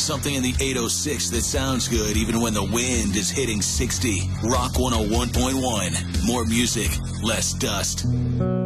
something in the 806 that sounds good even when the wind is hitting 60. Rock 101.1. More music, less dust.